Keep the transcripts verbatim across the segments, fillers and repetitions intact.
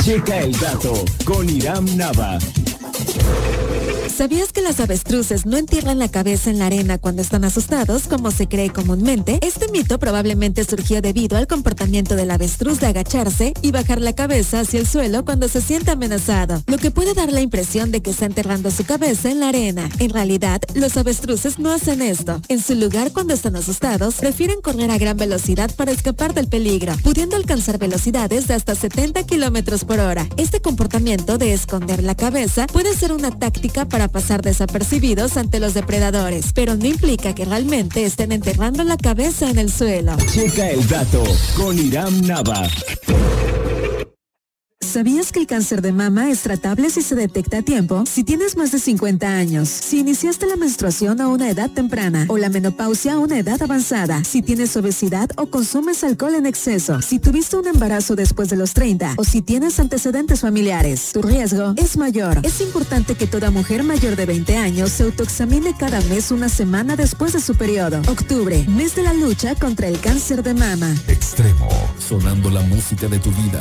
Checa el dato con Iram Nava. ¿Sabías que las avestruces no entierran la cabeza en la arena cuando están asustados, como se cree comúnmente? Este mito probablemente surgió debido al comportamiento del avestruz de agacharse y bajar la cabeza hacia el suelo cuando se siente amenazado, lo que puede dar la impresión de que está enterrando su cabeza en la arena. En realidad, los avestruces no hacen esto. En su lugar, cuando están asustados, prefieren correr a gran velocidad para escapar del peligro, pudiendo alcanzar velocidades de hasta setenta kilómetros por hora. Este comportamiento de esconder la cabeza puede ser una táctica para pasar desapercibidos ante los depredadores, pero no implica que realmente estén enterrando la cabeza en el suelo. Checa el dato con Iram Nava. ¿Sabías que el cáncer de mama es tratable si se detecta a tiempo? Si tienes más de cincuenta años, si iniciaste la menstruación a una edad temprana o la menopausia a una edad avanzada, si tienes obesidad o consumes alcohol en exceso, si tuviste un embarazo después de los treinta o si tienes antecedentes familiares, tu riesgo es mayor. Es importante que toda mujer mayor de veinte años se autoexamine cada mes una semana después de su periodo. Octubre, mes de la lucha contra el cáncer de mama. Extremo, sonando la música de tu vida.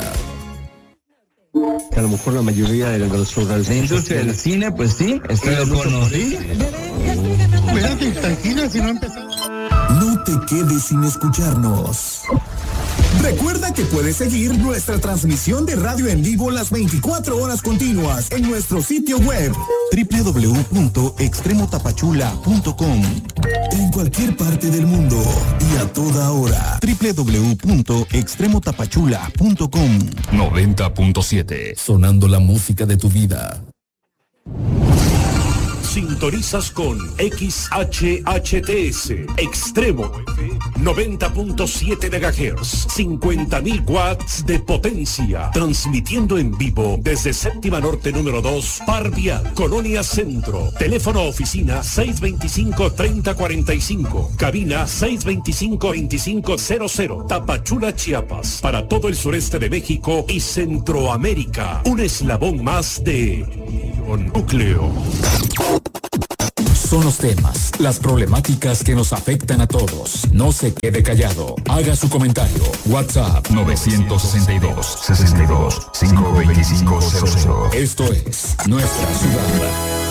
A lo mejor la mayoría de los la industria del cine, pues sí, está lo conocí. Espérate, tranquila, si no empezamos. No te quedes sin escucharnos. Recuerda que puedes seguir nuestra transmisión de radio en vivo las veinticuatro horas continuas en nuestro sitio web doble u doble u doble u punto extremo tapachula punto com. En cualquier parte del mundo y a toda hora. doble u doble u doble u punto extremo tapachula punto com. noventa punto siete. Sonando la música de tu vida. Sintonizas con X H H T S Extremo noventa punto siete megahertz, cincuenta mil watts de potencia, transmitiendo en vivo desde Séptima Norte número dos, Par Vial, Colonia Centro. Teléfono oficina seis veinticinco, treinta cuarenta y cinco, cabina seis veinticinco, veinticinco cero cero, Tapachula, Chiapas, para todo el sureste de México y Centroamérica. Un eslabón más de Núcleo. Son los temas, las problemáticas que nos afectan a todos. No se quede callado. Haga su comentario. WhatsApp nueve seis dos, seis dos, cinco dos cinco cero cero. Esto es Nuestra Ciudad.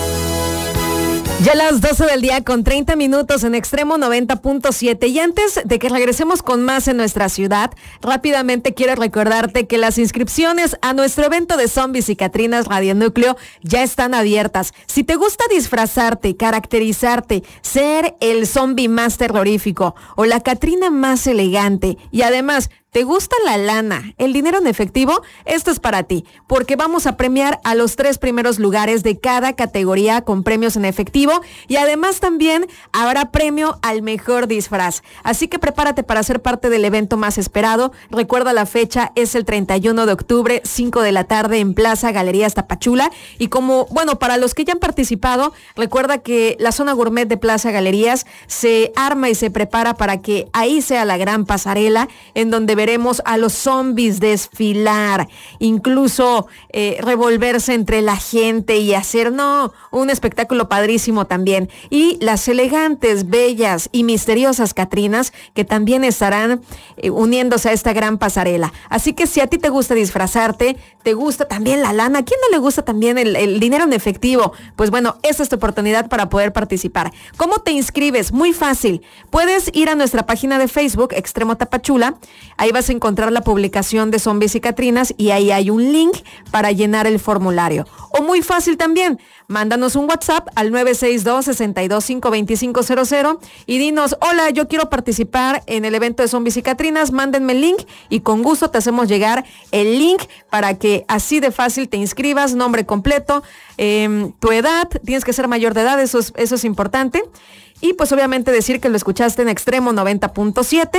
Ya las doce del día con treinta minutos en Extremo noventa punto siete. Y antes de que regresemos con más en nuestra ciudad, rápidamente quiero recordarte que las inscripciones a nuestro evento de Zombies y Catrinas Radio Núcleo ya están abiertas. Si te gusta disfrazarte, caracterizarte, ser el zombie más terrorífico o la Catrina más elegante y además ¿te gusta la lana, el dinero en efectivo? Esto es para ti, porque vamos a premiar a los tres primeros lugares de cada categoría con premios en efectivo y además también habrá premio al mejor disfraz. Así que prepárate para ser parte del evento más esperado. Recuerda, la fecha es el treinta y uno de octubre, cinco de la tarde en Plaza Galerías Tapachula. Y como, bueno, para los que ya han participado, recuerda que la zona gourmet de Plaza Galerías se arma y se prepara para que ahí sea la gran pasarela en donde veremos a los zombies desfilar, incluso eh, revolverse entre la gente y hacer, no, un espectáculo padrísimo también. Y las elegantes, bellas y misteriosas Catrinas que también estarán eh, uniéndose a esta gran pasarela. Así que si a ti te gusta disfrazarte, te gusta también la lana, ¿a quién no le gusta también el, el dinero en efectivo? Pues bueno, esta es tu oportunidad para poder participar. ¿Cómo te inscribes? Muy fácil. Puedes ir a nuestra página de Facebook, Extremo Tapachula. Ahí vas a encontrar la publicación de Zombies y Catrinas y ahí hay un link para llenar el formulario. O muy fácil también, mándanos un WhatsApp al nueve seis dos, seis dos cinco, dos cinco cero cero y dinos, hola, yo quiero participar en el evento de Zombies y Catrinas, mándenme el link y con gusto te hacemos llegar el link para que así de fácil te inscribas, nombre completo, eh, tu edad, tienes que ser mayor de edad, eso es, eso es importante. Y pues obviamente decir que lo escuchaste en Extremo noventa punto siete.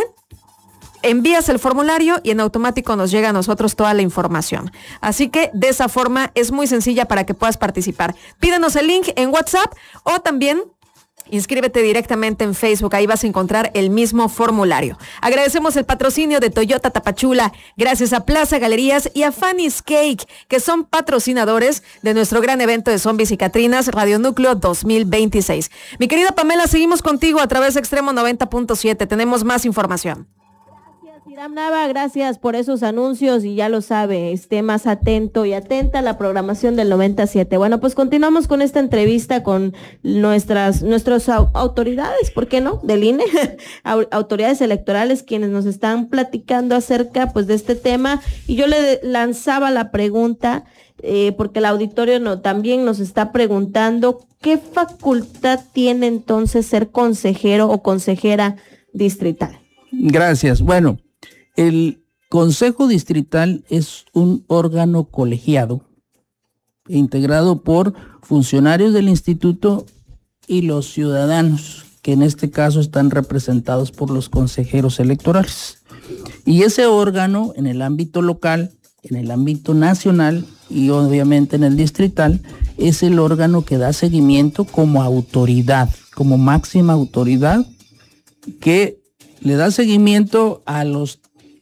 Envías el formulario y en automático nos llega a nosotros toda la información. Así que de esa forma es muy sencilla para que puedas participar. Pídenos el link en WhatsApp o también inscríbete directamente en Facebook, ahí vas a encontrar el mismo formulario. Agradecemos el patrocinio de Toyota Tapachula, gracias a Plaza Galerías y a Fanny's Cake, que son patrocinadores de nuestro gran evento de Zombies y Catrinas Radio Núcleo dos mil veintiséis. Mi querida Pamela, seguimos contigo a través de Extremo noventa punto siete, tenemos más información. Iram Nava, gracias por esos anuncios y ya lo sabe, esté más atento y atenta a la programación del noventa y siete. Bueno, pues continuamos con esta entrevista con nuestras nuestras autoridades, ¿por qué no? Del I N E, autoridades electorales, quienes nos están platicando acerca pues de este tema, y yo le lanzaba la pregunta, eh, porque el auditorio no, también nos está preguntando, ¿qué facultad tiene entonces ser consejero o consejera distrital? Gracias. Bueno, el Consejo Distrital es un órgano colegiado integrado por funcionarios del instituto y los ciudadanos, que en este caso están representados por los consejeros electorales. Y ese órgano, en el ámbito local, en el ámbito nacional y obviamente en el distrital, es el órgano que da seguimiento como autoridad, como máxima autoridad, que le da seguimiento a los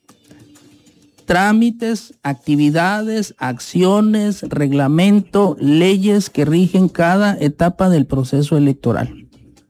trámites, actividades, acciones, reglamento, leyes que rigen cada etapa del proceso electoral.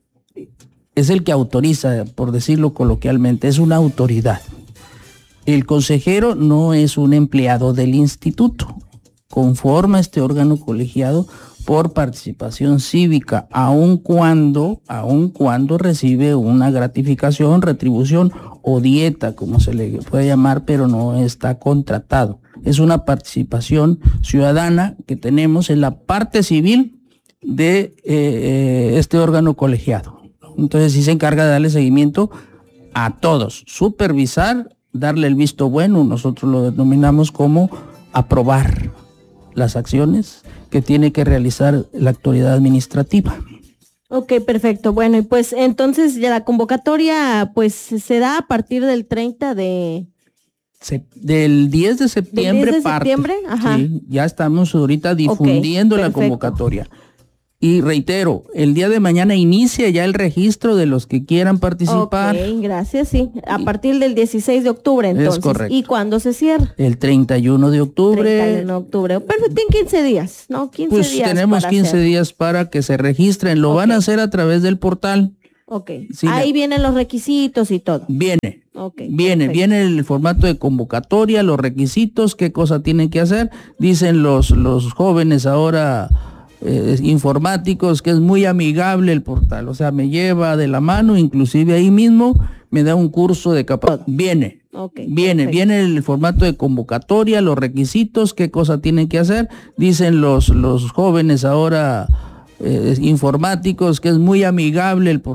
Es el que autoriza, por decirlo coloquialmente, es una autoridad. El consejero no es un empleado del instituto, conforma este órgano colegiado por participación cívica, aun cuando, aun cuando recibe una gratificación, retribución o dieta, como se le puede llamar, pero no está contratado. Es una participación ciudadana que tenemos en la parte civil de eh, este órgano colegiado. Entonces sí se encarga de darle seguimiento a todos, supervisar, darle el visto bueno, nosotros lo denominamos como aprobar las acciones que tiene que realizar la autoridad administrativa. Ok, perfecto. Bueno, y pues entonces ya la convocatoria pues se da a partir del treinta de... Se, del diez de septiembre. ¿Del diez de parte. septiembre? Ajá. Sí, ya estamos ahorita difundiendo okay, la convocatoria. Y reitero, el día de mañana inicia ya el registro de los que quieran participar. Ok, gracias, sí. A partir del dieciséis de octubre, entonces. Es correcto. ¿Y cuándo se cierra? El treinta y uno de octubre. treinta y uno de octubre. Perfecto, en quince días, ¿no? quince pues días. Tenemos quince hacer. días para que se registren. Lo okay. van a hacer a través del portal. Ok. Sí, ahí la... vienen los requisitos y todo. Viene. Okay, viene, perfecto. Viene el formato de convocatoria, los requisitos, qué cosa tienen que hacer. Dicen los, los jóvenes ahora... Eh, informáticos que es muy amigable el portal, o sea, me lleva de la mano, inclusive ahí mismo me da un curso de capacitación. Viene, okay, viene, perfecto. Viene el formato de convocatoria, los requisitos, qué cosa tienen que hacer. Dicen los, los jóvenes ahora eh, informáticos que es muy amigable el portal.